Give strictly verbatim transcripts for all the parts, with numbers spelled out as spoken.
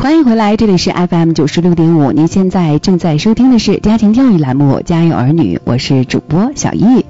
欢迎回来，这里是 F M 九十六点五，您现在正在收听的是家庭教育栏目《家有儿女》，我是主播小易。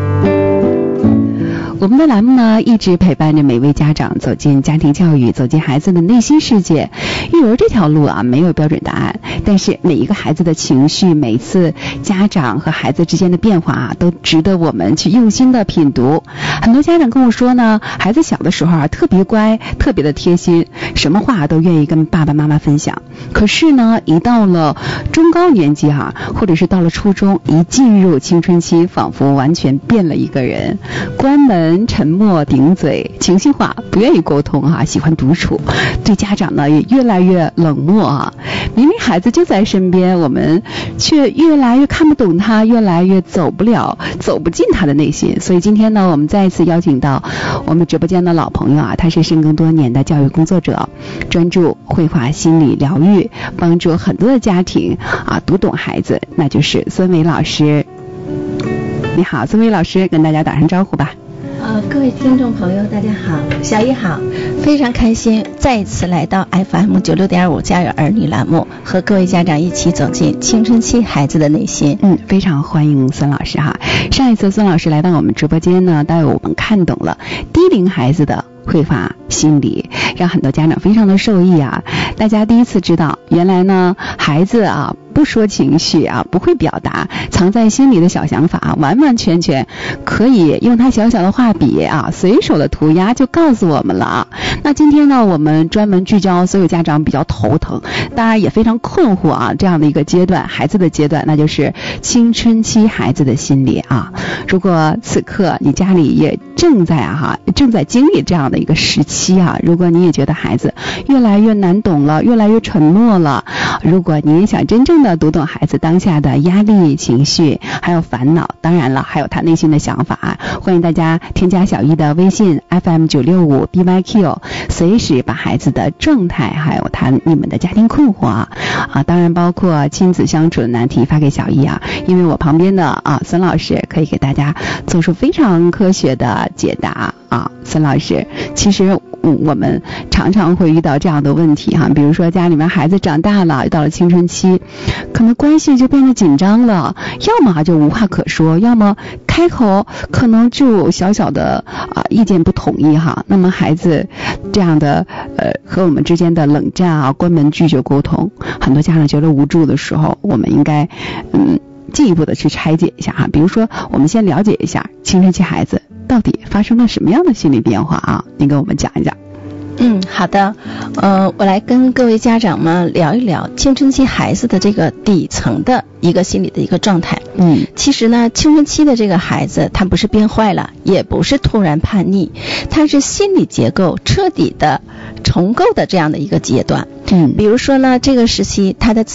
我们的栏目呢，一直陪伴着每位家长走进家庭教育，走进孩子的内心世界。育儿这条路啊，没有标准答案，但是每一个孩子的情绪，每一次家长和孩子之间的变化啊，都值得我们去用心的品读。很多家长跟我说呢，孩子小的时候啊，特别乖，特别的贴心，什么话都愿意跟爸爸妈妈分享。可是呢，一到了中高年级啊，或者是到了初中，一进入青春期，仿佛完全变了一个人，关门、沉默、顶嘴、情绪化，不愿意沟通啊，喜欢独处，对家长呢也越来越冷漠啊。明明孩子就在身边，我们却越来越看不懂他，越来越走不了走不进他的内心。所以今天呢，我们再一次邀请到我们直播间的老朋友啊，他是深耕多年的教育工作者，专注绘画心理疗愈，帮助很多的家庭啊读懂孩子，那就是孙伟老师。你好，孙伟老师，跟大家打声招呼吧。 呃，各位听众朋友大家好，小易好，非常开心再一次来到 F M 九十六点五 家有儿女栏目，和各位家长一起走进青春期孩子的内心。 嗯，非常欢迎孙老师哈。上一次孙老师来到我们直播间呢，带我们看懂了低龄孩子的绘画心理，让很多家长非常的受益啊。大家第一次知道，原来呢孩子啊不说情绪啊，不会表达，藏在心里的小想法啊，完完全全可以用他小小的画笔啊，随手的涂鸦就告诉我们了啊。那今天呢，我们专门聚焦所有家长比较头疼，当然也非常困惑啊，这样的一个阶段，孩子的阶段，那就是青春期孩子的心理啊。如果此刻你家里也正在啊哈，正在经历这样的一个时期啊，如果你也觉得孩子越来越难懂了，越来越沉默了，如果你也想真正的读懂孩子当下的压力、情绪还有烦恼，当然了还有他内心的想法啊，欢迎大家添加小易的微信 F M 九六五 B Y Q， 随时把孩子的状态还有他你们的家庭困惑啊啊，当然包括亲子相处的难题发给小易啊，因为我旁边的啊孙老师可以给大家做出非常科学的解答啊。孙老师，其实嗯，我们常常会遇到这样的问题哈，比如说家里面孩子长大了，到了青春期，可能关系就变得紧张了，要么就无话可说，要么开口可能就小小的啊意见不统一哈。那么孩子这样的呃和我们之间的冷战啊，关门拒绝沟通，很多家长觉得无助的时候，我们应该嗯进一步的去拆解一下哈。比如说，我们先了解一下青春期孩子到底发生了什么样的心理变化啊？您跟我们讲一讲。 嗯，好的，呃，我来跟各位家长们聊一聊青春期孩子的这个底层的一个心理的一个状态。 嗯， 其实呢，青春期的这个孩子，他不是变坏了，也不是突然叛逆，他是心理结构彻底的重构的这样的一个阶段。 嗯， 比如说呢，这个时期他的